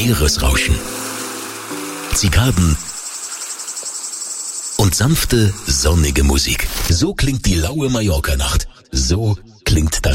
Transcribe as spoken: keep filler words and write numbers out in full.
Meeresrauschen, Zikaden und sanfte, sonnige Musik. So klingt die laue Mallorca-Nacht. So klingt das